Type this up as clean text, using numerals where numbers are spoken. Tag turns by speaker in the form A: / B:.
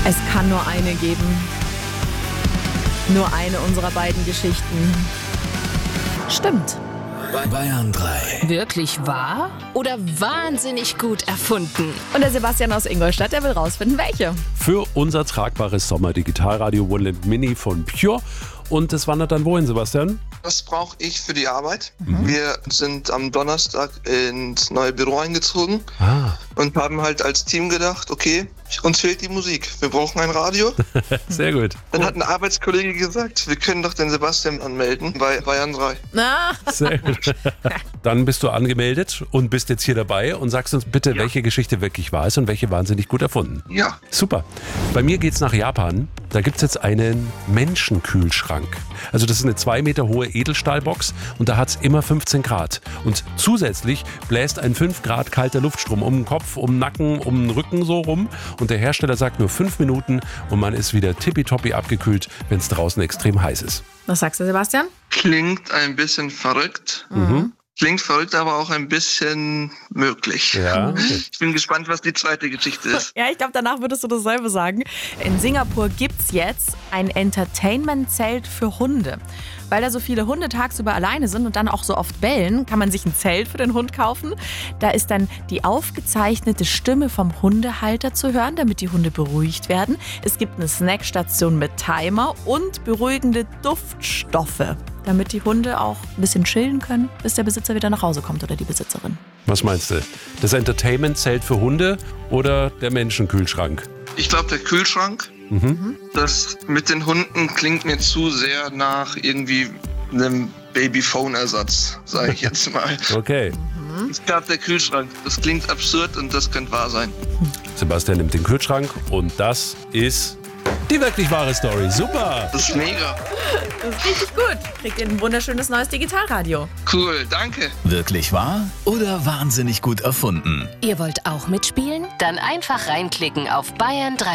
A: Es kann nur eine geben. Nur eine unserer beiden Geschichten. Stimmt.
B: Bayern 3.
C: Wirklich wahr oder wahnsinnig gut erfunden?
A: Und der Sebastian aus Ingolstadt, der will rausfinden, welche.
D: Für unser tragbares Sommer-Digitalradio Wonderland Mini von Pure. Und das wandert dann wohin, Sebastian?
E: Das brauche ich für die Arbeit. Wir sind am Donnerstag ins neue Büro eingezogen und haben halt als Team gedacht, okay, uns fehlt die Musik. Wir brauchen ein Radio.
D: Sehr gut.
E: Dann hat ein Arbeitskollege gesagt, wir können doch den Sebastian anmelden bei Bayern 3.
A: Na,
D: Sehr gut. Dann bist du angemeldet und bist jetzt hier dabei und sagst uns bitte, welche Geschichte wirklich wahr ist und welche wahnsinnig gut erfunden.
E: Ja.
D: Super. Bei mir geht's nach Japan. Da gibt's jetzt einen Menschenkühlschrank. Also das ist eine 2 Meter hohe Edelstahlbox und da hat's immer 15 Grad. Und zusätzlich bläst ein 5 Grad kalter Luftstrom um den Kopf, um den Nacken, um den Rücken so rum. Und der Hersteller sagt nur 5 Minuten und man ist wieder tippitoppi abgekühlt, wenn es draußen extrem heiß ist.
A: was sagst du, Sebastian?
E: Klingt ein bisschen verrückt. Klingt verrückt, aber auch ein bisschen möglich.
D: Ja, okay.
E: Ich bin gespannt, was die zweite Geschichte ist.
A: Ja, ich glaube, danach würdest du dasselbe sagen. In Singapur gibt's jetzt ein Entertainment-Zelt für Hunde. Weil da so viele Hunde tagsüber alleine sind und dann auch so oft bellen, kann man sich ein Zelt für den Hund kaufen. Da ist dann die aufgezeichnete Stimme vom Hundehalter zu hören, damit die Hunde beruhigt werden. Es gibt eine Snackstation mit Timer und beruhigende Duftstoffe, damit die Hunde auch ein bisschen chillen können, bis der Besitzer wieder nach Hause kommt oder die Besitzerin.
D: Was meinst du? Das Entertainment-Zelt für Hunde oder der Menschenkühlschrank?
E: Ich glaube, der Kühlschrank. Das mit den Hunden klingt mir zu sehr nach irgendwie einem Babyphone-Ersatz, sage ich jetzt mal.
D: Okay.
E: Ich glaube, der Kühlschrank. Das klingt absurd und das könnte wahr sein.
D: Sebastian nimmt den Kühlschrank und das ist die wirklich wahre Story. Super!
E: Das ist mega.
A: Das ist richtig gut. Kriegt ihr ein wunderschönes neues Digitalradio.
E: Cool, danke.
B: Wirklich wahr oder wahnsinnig gut erfunden?
C: Ihr wollt auch mitspielen? Dann einfach reinklicken auf bayern3